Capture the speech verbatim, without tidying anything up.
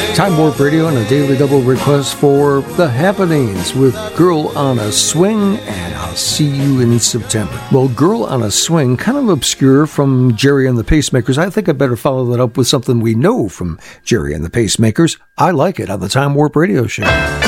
Time Warp Radio and a daily double request for The Happenings with Girl on a Swing, and I'll see you in September. Well, Girl on a Swing, kind of obscure from Gerry and the Pacemakers. I think I better follow that up with something we know from Gerry and the Pacemakers. I Like It on the Time Warp Radio Show.